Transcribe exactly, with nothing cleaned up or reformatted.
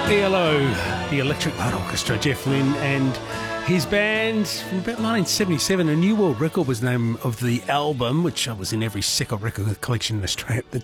E L O, the Electric Light Orchestra, Jeff Lynne and his band from about nineteen seventy-seven. A New World Record was the name of the album, which was in every second record collection in Australia at the